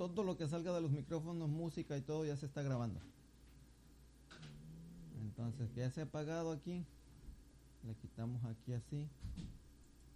todo lo que salga de los micrófonos, música y todo ya se está grabando. Entonces, que ya se ha apagado aquí, le quitamos aquí así.